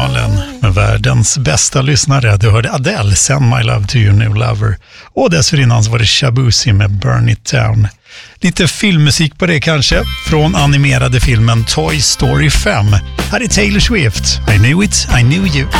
Morgonkanalen med världens bästa lyssnare. Du hörde Adele, Send My Love to Your New Lover. Och dessförinnan var det Shabuzi med Burn It Down. Lite filmmusik på det kanske, från animerade filmen Toy Story 5. Här är Taylor Swift, I Knew It, I Knew You.